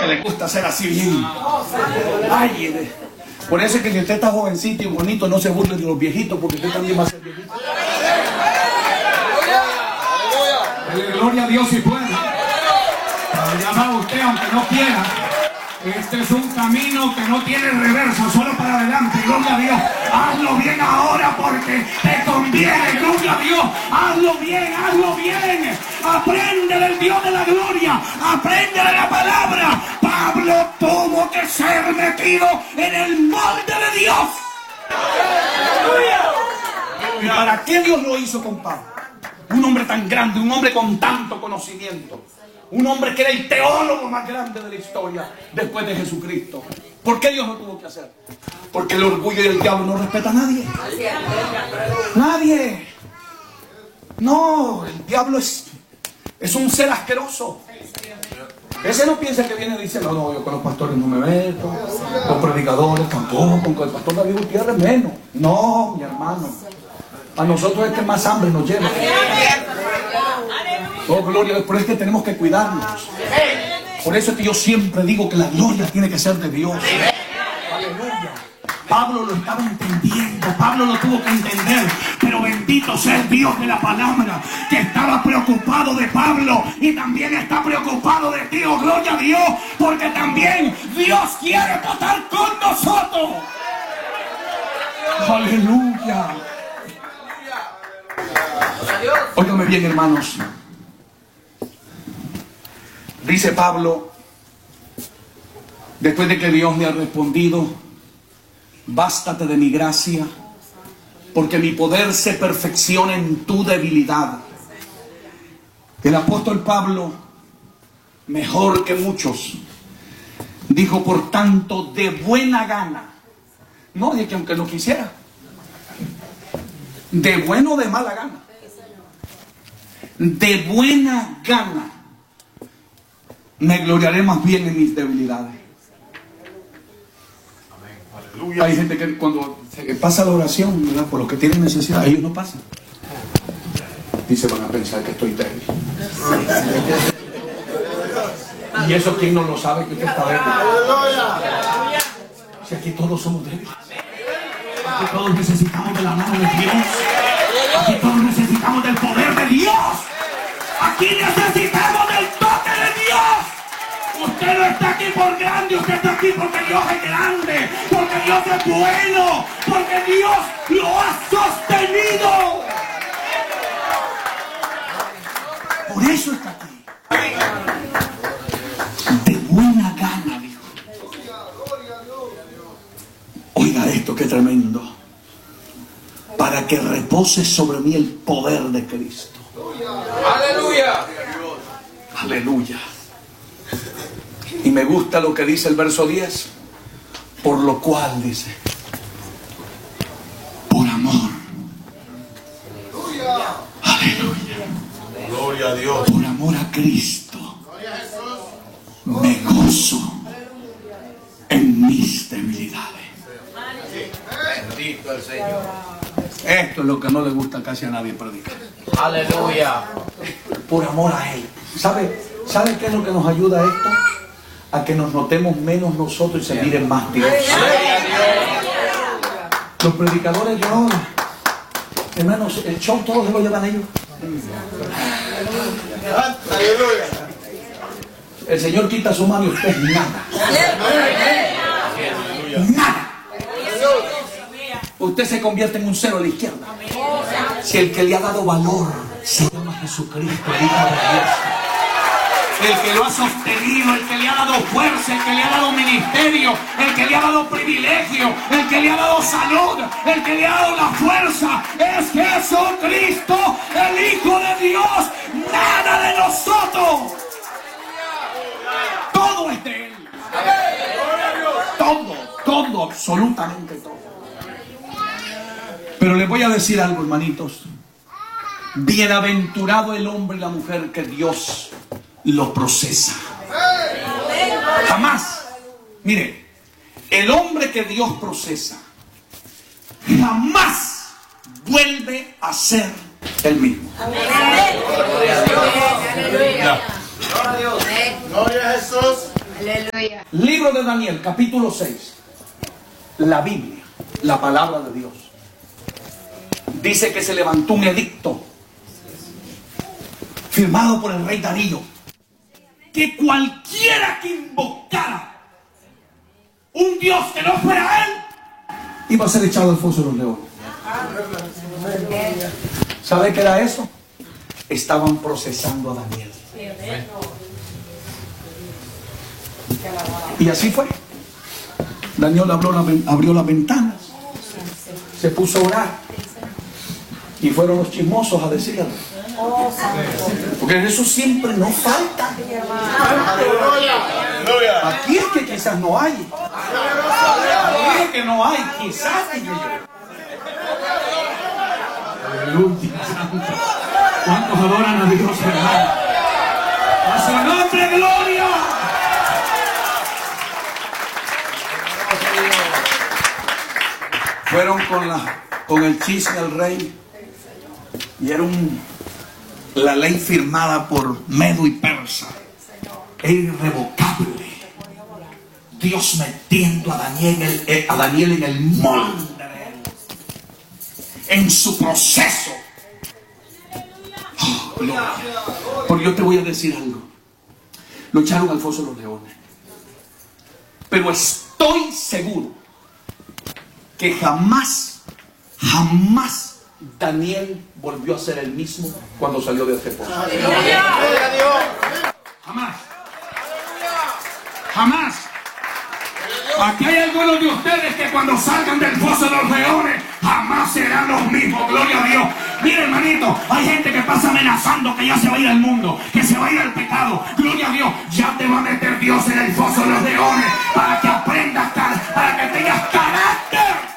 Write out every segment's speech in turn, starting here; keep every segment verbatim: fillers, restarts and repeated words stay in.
Que le gusta ser así bien. Ay, por eso es que si usted está jovencito y bonito, no se burle de los viejitos, porque usted también va a ser viejito. Gloria a Dios si puede. Ya va usted, aunque no quiera. Este es un camino que no tiene reverso, solo para adelante. Gloria a Dios. Hazlo bien ahora porque te conviene. Gloria a Dios. Hazlo bien, hazlo bien. Aprende del Dios de la gloria. Aprende de la palabra. Pablo tuvo que ser metido en el molde de Dios. ¿Y para qué Dios lo hizo con Pablo? Un hombre tan grande, un hombre con tanto conocimiento. Un hombre que era el teólogo más grande de la historia después de Jesucristo. ¿Por qué Dios lo tuvo que hacer? Porque el orgullo y el diablo no respeta a nadie. Nadie. No, el diablo es, es un ser asqueroso. Ese no piensa que viene y dice, no, no, yo con los pastores no me meto, con predicadores tampoco, con el pastor David Gutiérrez menos. No, mi hermano. A nosotros es que más hambre nos lleva. Oh, gloria a Dios. Por eso es que tenemos que cuidarnos. Por eso es que yo siempre digo que la gloria tiene que ser de Dios. Aleluya. Pablo lo estaba entendiendo. Pablo lo tuvo que entender. Pero bendito sea el Dios de la palabra, que estaba preocupado de Pablo y también está preocupado de ti. Oh, gloria a Dios. Porque también Dios quiere tratar con nosotros. Aleluya. Óigame bien, hermanos. Dice Pablo, después de que Dios me ha respondido, bástate de mi gracia, porque mi poder se perfecciona en tu debilidad. El apóstol Pablo, mejor que muchos, dijo, por tanto, de buena gana, no de que aunque no quisiera, de bueno o de mala gana, de buena gana, me gloriaré más bien en mis debilidades. Aleluya. Hay gente que cuando se pasa la oración, ¿verdad?, por los que tienen necesidad, ellos no pasan. Y se van a pensar que estoy débil. Y eso, ¿quién no lo sabe que usted está débil? Si aquí todos somos débiles. Aquí todos necesitamos de la mano de Dios. Aquí todos necesitamos del poder de Dios. Aquí necesitamos del toque de Dios. Usted no está aquí por grande, usted está aquí porque Dios es grande, porque Dios es bueno, porque Dios lo ha sostenido. Por eso está aquí. De buena gana, dijo. Oiga esto, qué tremendo. Para que repose sobre mí el poder de Cristo. Aleluya. Aleluya. Y me gusta lo que dice el verso diez. Por lo cual dice, por amor. Aleluya. Gloria a Dios. Por amor a Cristo, me gozo en mis debilidades. Bendito el Señor. Esto es lo que no le gusta casi a nadie predicar. Aleluya. Por amor a Él. ¿Sabe, ¿Sabe qué es lo que nos ayuda a esto? A que nos notemos menos nosotros y se miren más Dios. Los predicadores de ahora, hermanos, el show todos se lo llevan ellos. El Señor quita su mano y usted nada. Nada. Usted se convierte en un cero a la izquierda. Si el que le ha dado valor se llama Jesucristo, el Hijo de Dios, el que lo ha sostenido, el que le ha dado fuerza, el que le ha dado ministerio, el que le ha dado privilegio, el que le ha dado salud, el que le ha dado la fuerza, es Jesucristo, el Hijo de Dios. Nada de nosotros. Todo es de Él. Todo, todo, absolutamente todo. Pero les voy a decir algo, hermanitos. Bienaventurado el hombre y la mujer que Dios lo procesa. Jamás. Mire, el hombre que Dios procesa jamás vuelve a ser el mismo. Gloria a Dios. Gloria a Jesús. Aleluya. Libro de Daniel, capítulo seis. La Biblia, la palabra de Dios, dice que se levantó un edicto firmado por el rey Darío, que cualquiera que invocara un Dios que no fuera él, iba a ser echado al foso de los leones. ¿Sabe qué era eso? Estaban procesando a Daniel. Y así fue. Daniel abrió, la, abrió las ventanas, se puso a orar, y fueron los chismosos a decirle. Porque eso siempre no falta. Aquí es que quizás no hay. Aquí es que no hay, quizás. Aleluya. ¿Cuántos adoran a Dios, hermano? A su nombre, gloria. Fueron con, la, con el chisme al rey, y era un, la ley firmada por Medo y Persa, era irrevocable. Dios metiendo a Daniel, en el, a Daniel en el molde de él, en su proceso. Oh, gloria. Porque yo te voy a decir algo. Lo echaron al foso de los leones, pero estoy seguro que jamás, jamás Daniel volvió a ser el mismo cuando salió de este foso. Jamás. Jamás. Aquí hay algunos de ustedes que cuando salgan del foso de los leones jamás serán los mismos. Gloria a Dios. Mire, hermanito, hay gente que pasa amenazando que ya se va a ir al mundo, que se va a ir al pecado. Gloria a Dios. Ya te va a meter Dios en el foso de los leones para que aprendas, para que tengas carácter.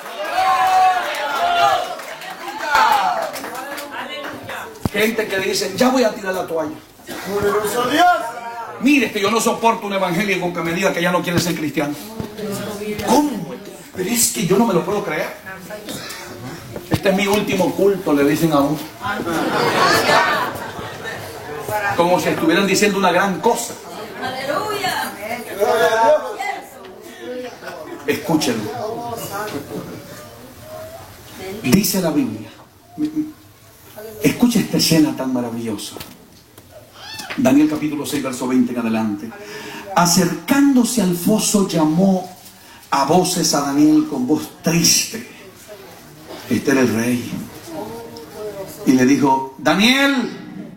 Gente que dicen, ya voy a tirar la toalla. Mire, que yo no soporto un evangélico que me diga que ya no quiere ser cristiano. ¿Cómo? Pero es que yo no me lo puedo creer. Este es mi último culto, le dicen a uno. Como si estuvieran diciendo una gran cosa. Escúchenlo. Dice la Biblia. Escucha esta escena tan maravillosa. Daniel capítulo seis, verso veinte en adelante. Acercándose al foso, llamó a voces a Daniel con voz triste. Este era el rey. Y le dijo: Daniel,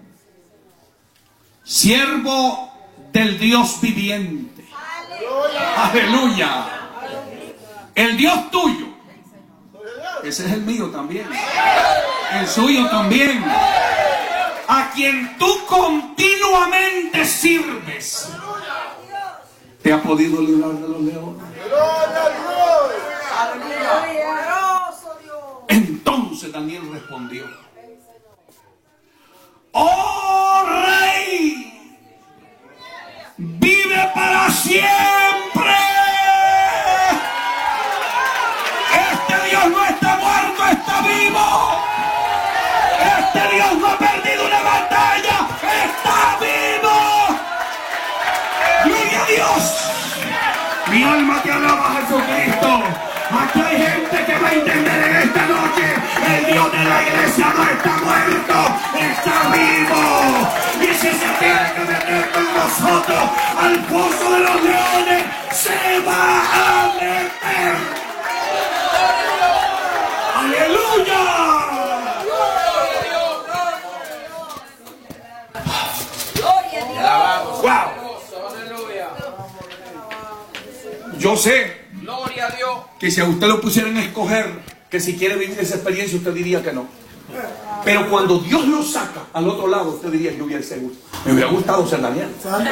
siervo del Dios viviente. Aleluya. El Dios tuyo. Ese es el mío también. El suyo también. A quien tú continuamente sirves, ¿te ha podido librar de los leones? Entonces Daniel respondió: ¡Oh rey! ¡Vive para siempre! Este Dios no está muerto, está vivo. Este Dios no ha perdido una batalla, está vivo. ¡Gloria a Dios! Mi alma te alaba, Jesucristo. Aquí hay gente que va a entender en esta noche: el Dios de la iglesia no está muerto, está vivo. Y si se tiene que meter con nosotros al foso de los leones, se va a meter. ¡Aleluya! Wow. Yo sé que si a usted lo pusieran a escoger que si quiere vivir esa experiencia, usted diría que no. Pero cuando Dios lo saca al otro lado, usted diría: yo hubiera sido, me hubiera gustado ser Daniel.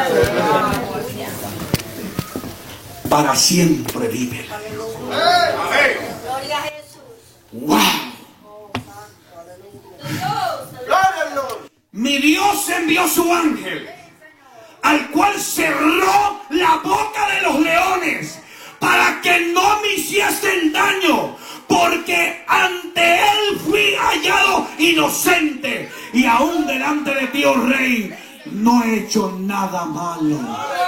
Para siempre vive. Gloria a Jesús. Wow. Mi Dios envió su ángel, al cual cerró la boca de los leones, para que no me hiciesen daño, porque ante él fui hallado inocente, y aún delante de ti, oh rey, no he hecho nada malo.